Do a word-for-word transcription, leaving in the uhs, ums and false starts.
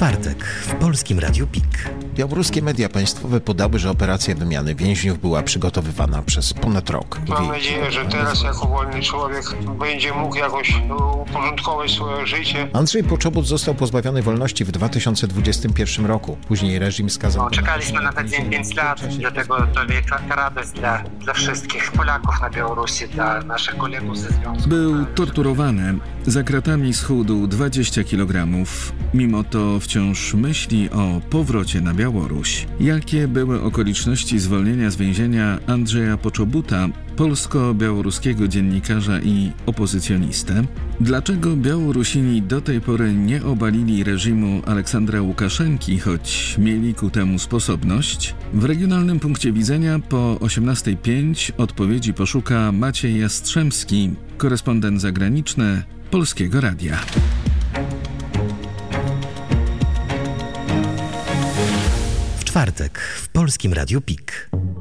czwartek w Polskim Radiu P I K. Białoruskie media państwowe podały, że operacja wymiany więźniów była przygotowywana przez ponad rok. Mam nadzieję, że teraz jako wolny człowiek będzie mógł jakoś uporządkować swoje życie. Andrzej Poczobut został pozbawiony wolności w dwa tysiące dwudziestym pierwszym roku. Później reżim skazał... No, czekaliśmy na ten dzień pięć lat, dlatego to wielka radość dla, dla wszystkich Polaków na Białorusi, dla naszych kolegów ze związku. Był torturowany. Za kratami schudł dwadzieścia kilogramów. Mimo to wciąż myśli o powrocie na Białoruś. Jakie były okoliczności zwolnienia z więzienia Andrzeja Poczobuta, polsko-białoruskiego dziennikarza i opozycjonistę? Dlaczego Białorusini do tej pory nie obalili reżimu Aleksandra Łukaszenki, choć mieli ku temu sposobność? W regionalnym punkcie widzenia po osiemnastej pięć odpowiedzi poszuka Maciej Jastrzębski, korespondent zagraniczny Polskiego Radia. W czwartek w Polskim Radiu P I K.